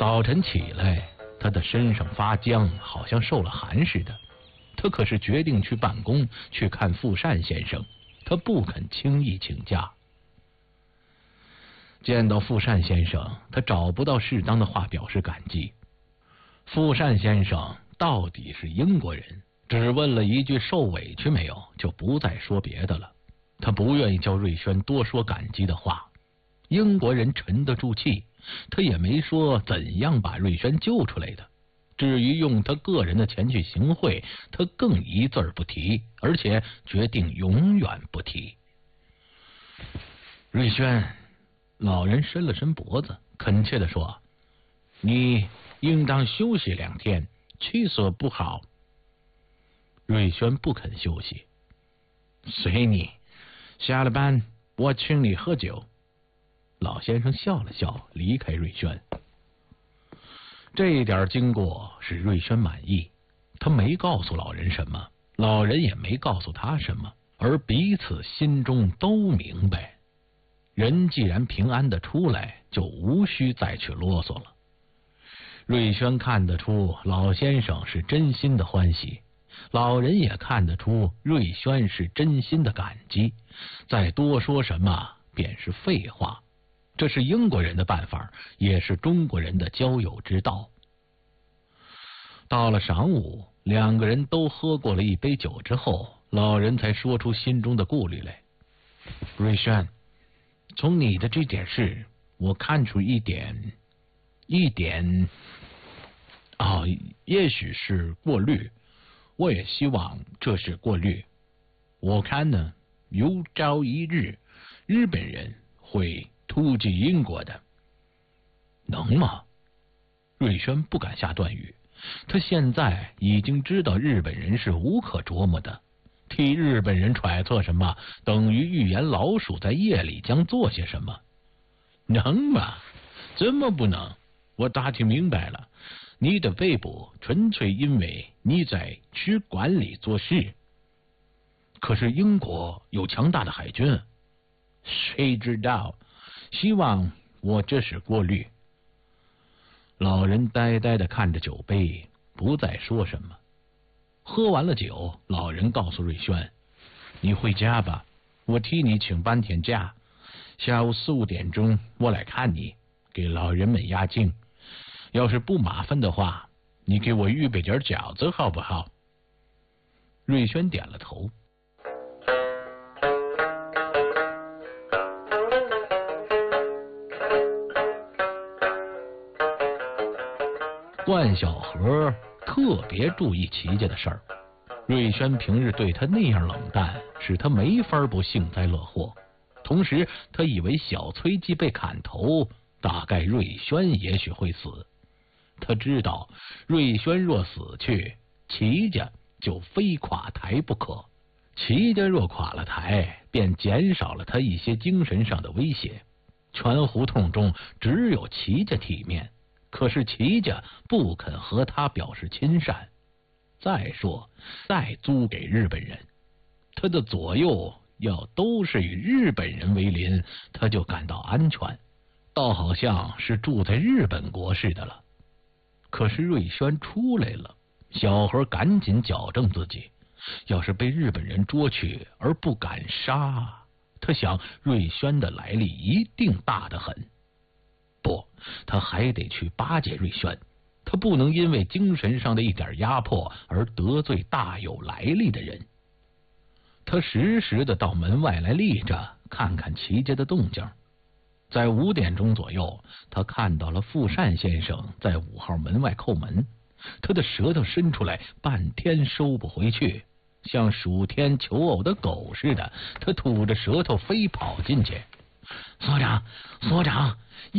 早晨起来，他的身上发僵，好像受了寒似的。他可是决定去办公，去看富善先生，他不肯轻易请假。见到富善先生，他找不到适当的话表示感激。富善先生到底是英国人，只问了一句受委屈没有，就不再说别的了。他不愿意叫瑞轩多说感激的话。英国人沉得住气，他也没说怎样把瑞轩救出来的。至于用他个人的钱去行贿，他更一字不提，而且决定永远不提。瑞轩，老人伸了伸脖子，恳切地说：“你应当休息2天，气色不好。”瑞轩不肯休息。随你，下了班我请你喝酒。老先生笑了笑，离开瑞轩。这一点经过使瑞轩满意，他没告诉老人什么，老人也没告诉他什么，而彼此心中都明白，人既然平安的出来，就无需再去啰嗦了。瑞轩看得出老先生是真心的欢喜，老人也看得出瑞轩是真心的感激，再多说什么便是废话。这是英国人的办法，也是中国人的交友之道。到了晌午，2个人都喝过了1杯酒之后，老人才说出心中的顾虑来。瑞轩，从你的这点事，我看出一点，也许是过虑，我也希望这是过虑。我看呢，有朝一日，日本人会突击英国的。能吗？瑞轩不敢下断语，他现在已经知道日本人是无可琢磨的，替日本人揣测什么，等于预言老鼠在夜里将做些什么。能吗？怎么不能？我打听明白了，你的被捕纯粹因为你在使馆里做事。可是英国有强大的海军，谁知道？希望我这是过虑。老人呆呆地看着酒杯，不再说什么。喝完了酒，老人告诉瑞轩：“你回家吧，我替你请半天假。下午4、5点钟我来看你，给老人们压惊。要是不麻烦的话，你给我预备点饺子好不好？”瑞轩点了头。冠晓荷特别注意齐家的事儿，瑞轩平日对他那样冷淡，使他没法不幸灾乐祸。同时，他以为小崔记被砍头，大概瑞轩也许会死。他知道瑞轩若死去，齐家就非垮台不可。齐家若垮了台，便减少了他一些精神上的威胁。全胡同中只有齐家体面。可是齐家不肯和他表示亲善，再说再租给日本人，他的左右要都是与日本人为邻，他就感到安全，倒好像是住在日本国似的了。可是瑞轩出来了，小何赶紧矫正自己，要是被日本人捉去而不敢杀，他想瑞轩的来历一定大得很。不，他还得去巴结瑞轩，他不能因为精神上的一点压迫而得罪大有来历的人。他时时的到门外来立着，看看齐家的动静。在5点钟左右，他看到了富善先生在5号门外叩门，他的舌头伸出来，半天收不回去，像数天求偶的狗似的，他吐着舌头飞跑进去。所长，